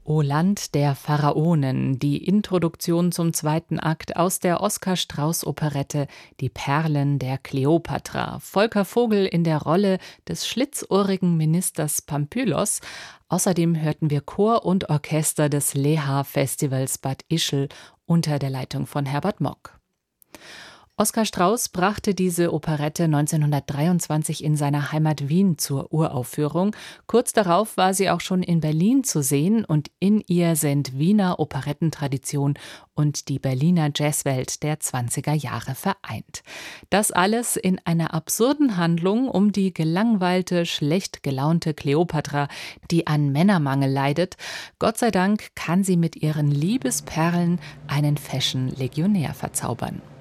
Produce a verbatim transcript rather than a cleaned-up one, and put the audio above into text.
O Land der Pharaonen, die Introduktion zum zweiten Akt aus der Oskar-Strauß-Operette Die Perlen der Kleopatra. Volker Vogel in der Rolle des schlitzohrigen Ministers Pampylos. Außerdem hörten wir Chor und Orchester des Leha-Festivals Bad Ischl unter der Leitung von Herbert Mock. Oskar Strauß brachte diese Operette neunzehnhundertdreiundzwanzig in seiner Heimat Wien zur Uraufführung. Kurz darauf war sie auch schon in Berlin zu sehen und in ihr sind Wiener Operettentradition und die Berliner Jazzwelt der zwanziger Jahre vereint. Das alles in einer absurden Handlung um die gelangweilte, schlecht gelaunte Kleopatra, die an Männermangel leidet. Gott sei Dank kann sie mit ihren Liebesperlen einen Fashion-Legionär verzaubern.